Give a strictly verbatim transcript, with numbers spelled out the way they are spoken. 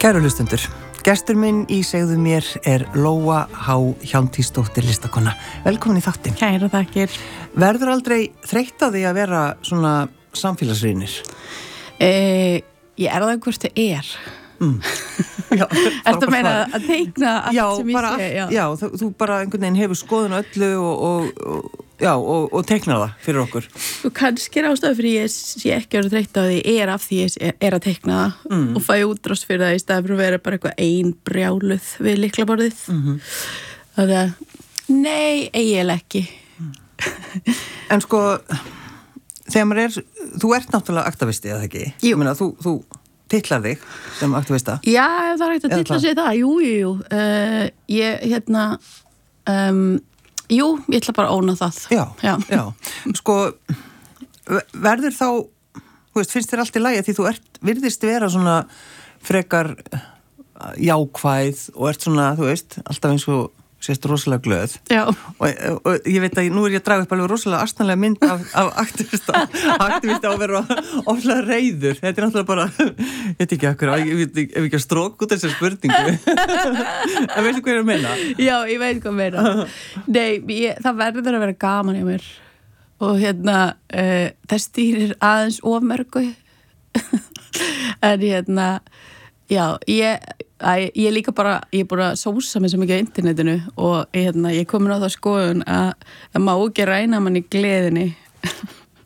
Kæru hlustendur, gestur minn í Segðu mér er Lóa H. Hjálmtýsdóttir listakona. Velkomin í þáttinn. Kæra þakkir. Verður aldrei þreytt á því að vera svona samfélagsrýnir? Eh, ég er það hvort það er. Mm. Já, ertu að meina að teikna allt já, sem ég sé? Já, já þú, þú bara einhvern veginn hefur skoðun öllu og, og, og, já, og, og teiknar það fyrir okkur. Þú kannski er ástæðu fyrir ég sé ekki að vera þreytt á því er af því ég er að teikna það mm. og fæ útrás fyrir það í staðið fyrir að vera bara eitthvað ein brjáluð við lyklaborðið. Mm-hmm. Það er, nei, eiginlega ekki. Mm. En sko, þegar maður er, þú ert náttúrulega aktivisti, eða ekki? Jú. Ég meina, þú, þú titlar þig sem aktivista. Já, það er ekkert að titla sig það. Jú, jú, jú. Uh, ég, hérna, um, jú, ég ætla bara að óna það. Já, já. já. Sko, verður þá, þú veist, finnst þér allt í lagi því þú ert, virðist vera svona frekar jákvæð og ert svona, þú veist, alltaf eins og sést rosalega glöð. Já. Og, og ég veit að nú er ég að draga upp alveg rosalega astanlega mynd af, af aktivista, aktivista á að vera oflega reiður. Þetta er náttúrulega bara, ég veit ekki akkur, ég veit ef ekki að stróka út þessar spurningu. En veistu hvað ég er að meina? Já, ég veit hvað að meina. Nei, ég, það verður að vera gaman í mér. Og hérna, uh, það stýrir aðeins of mörgu. En hérna, já, ég... Æ, ég er líka bara, ég er búin að sósa mig svo mikið á internetinu og ég, hérna, ég er komin á það skoðun að það má ekki ræna mann í gleðinni.